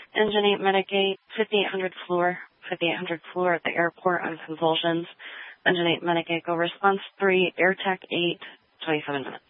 Engine 8 Medic 8, 5800 floor. 5800 floor at the airport on convulsions. Engine 8 Medic 8, go response 3, Air Tech 8, 27 minutes.